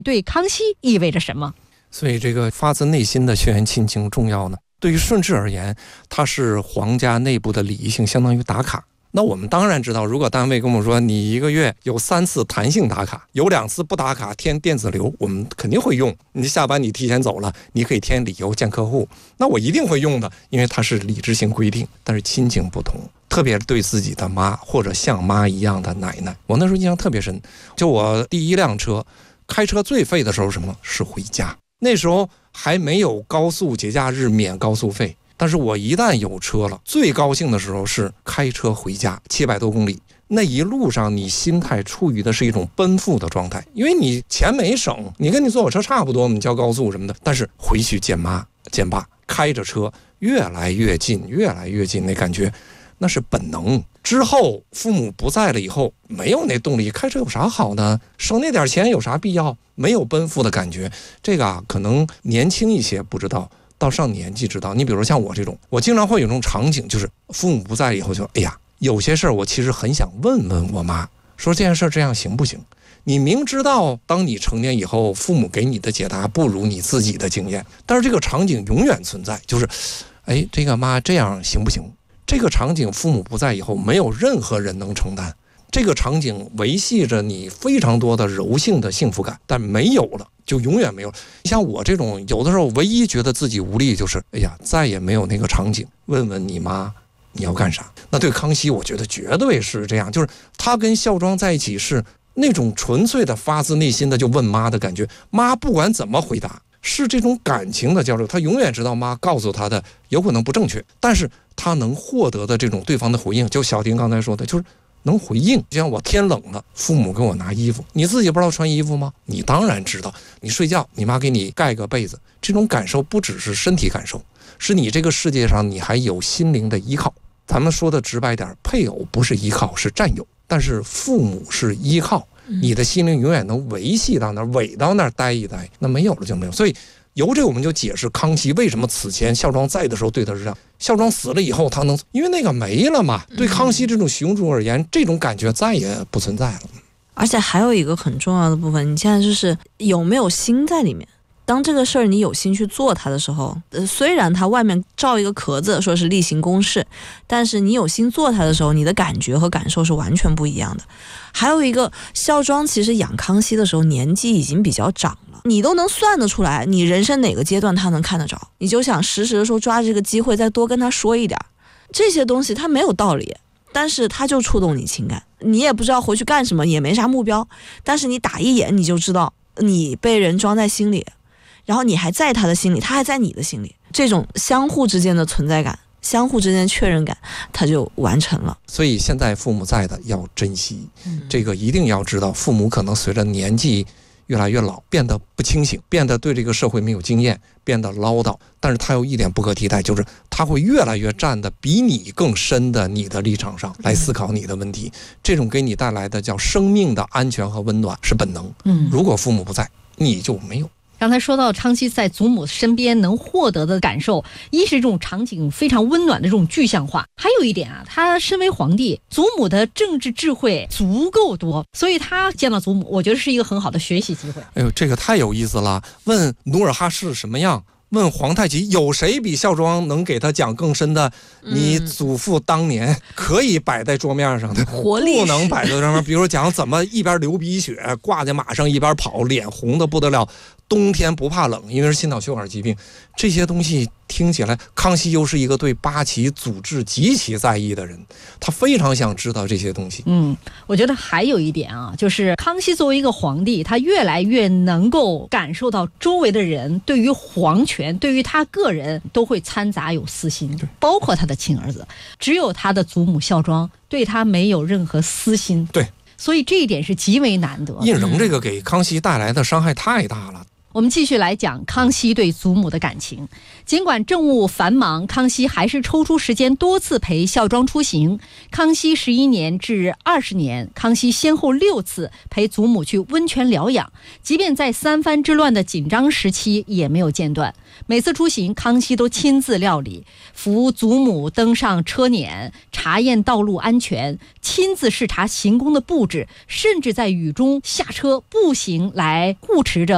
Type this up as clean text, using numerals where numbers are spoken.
对康熙意味着什么？ 所以这个发自内心的血缘亲情重要呢。对于顺治而言，它是皇家内部的礼仪性，相当于打卡。那我们当然知道，如果单位跟我们说你一个月有3次弹性打卡，有2次不打卡填电子流，我们肯定会用。你下班你提前走了，你可以填理由见客户，那我一定会用的，因为它是理智性规定。但是亲情不同，特别对自己的妈或者像妈一样的奶奶，我那时候印象特别深。就我第一辆车开车最费的时候什么？是回家。那时候还没有高速节假日免高速费，但是我一旦有车了，最高兴的时候是开车回家，700多公里。那一路上你心态处于的是一种奔赴的状态，因为你钱没省，你跟你坐火车差不多，你交高速什么的，但是回去见妈见爸，开着车越来越近，越来越近，那感觉那是本能。之后父母不在了以后，没有那动力，开车有啥好呢？省那点钱有啥必要？没有奔赴的感觉。这个可能年轻一些不知道，到上年纪知道。你比如像我这种，我经常会有这种场景，就是父母不在以后就哎呀，有些事儿我其实很想问问我妈，说这件事这样行不行？你明知道当你成年以后，父母给你的解答不如你自己的经验，但是这个场景永远存在，就是哎，这个妈这样行不行？这个场景父母不在以后，没有任何人能承担。这个场景维系着你非常多的柔性的幸福感，但没有了就永远没有。像我这种有的时候唯一觉得自己无力，就是哎呀，再也没有那个场景。问问你妈你要干啥？那对康熙我觉得绝对是这样，就是他跟孝庄在一起是那种纯粹的发自内心的就问妈的感觉，妈不管怎么回答是这种感情的交流，他永远知道妈告诉他的有可能不正确，但是他能获得的这种对方的回应，就小婷刚才说的，就是能回应。就像我天冷了，父母给我拿衣服，你自己不知道穿衣服吗？你当然知道。你睡觉，你妈给你盖个被子，这种感受不只是身体感受，是你这个世界上你还有心灵的依靠。咱们说的直白点，配偶不是依靠，是占有，但是父母是依靠，你的心灵永远能维系到那儿，委到那儿待一待，那没有了就没有。所以由这我们就解释康熙为什么此前孝庄在的时候对他是这样，孝庄死了以后他能，因为那个没了嘛。对康熙这种雄主而言，这种感觉再也不存在了。 而且还有一个很重要的部分，你现在就是有没有心在里面。当这个事儿你有心去做它的时候，虽然它外面罩一个壳子说是例行公事，但是你有心做它的时候，你的感觉和感受是完全不一样的。还有一个，孝庄其实养康熙的时候年纪已经比较长了，你都能算得出来你人生哪个阶段他能看得着，你就想时时的说抓这个机会再多跟他说一点。这些东西他没有道理，但是他就触动你情感，你也不知道回去干什么，也没啥目标，但是你打一眼你就知道你被人装在心里，然后你还在他的心里，他还在你的心里，这种相互之间的存在感，相互之间的确认感，它就完成了。 所以现在父母在的要珍惜，这个一定要知道，父母可能随着年纪越来越老，变得不清醒，变得对这个社会没有经验，变得唠叨，但是他有一点不可替代，就是他会越来越站得比你更深的你的立场上来思考你的问题，这种给你带来的叫生命的安全和温暖是本能。如果父母不在，你就没有。 刚才说到康熙在祖母身边能获得的感受，一是这种场景非常温暖的这种具象化，还有一点啊，他身为皇帝，祖母的政治智慧足够多，所以他见到祖母，我觉得是一个很好的学习机会。 哎呦，这个太有意思了！问努尔哈赤什么样？问皇太极，有谁比孝庄能给他讲更深的？你祖父当年可以摆在桌面上的，不能摆在桌面。比如说讲怎么一边流鼻血，挂在马上一边跑，脸红的不得了，冬天不怕冷，因为是心脑血管疾病。这些东西听起来，康熙又是一个对八旗祖制极其在意的人，他非常想知道这些东西。 我觉得还有一点啊，就是康熙作为一个皇帝，他越来越能够感受到周围的人对于皇权，对于他个人都会掺杂有私心，包括他的亲儿子，只有他的祖母孝庄对他没有任何私心。 对， 所以这一点是极为难得。 胤禛这个给康熙带来的伤害太大了。 我们继续来讲康熙对祖母的感情。尽管政务繁忙，康熙还是抽出时间多次陪孝庄出行。康熙11年至20年，康熙先后6次陪祖母去温泉疗养，即便在三藩之乱的紧张时期也没有间断。每次出行，康熙都亲自料理，扶祖母登上车辇，查验道路安全，亲自视察行宫的布置，甚至在雨中下车步行来护持着